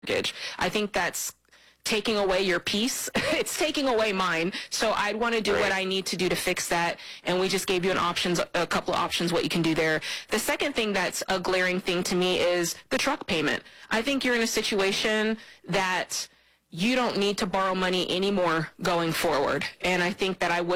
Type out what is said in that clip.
mortgage. I think that's taking away your peace. It's taking away mine. So I'd want to do what I need to do to fix that. And we just gave you a couple of options what you can do there. The second thing that's a glaring thing to me is the truck payment. I think you're in a situation that you don't need to borrow money anymore going forward. And I think that I would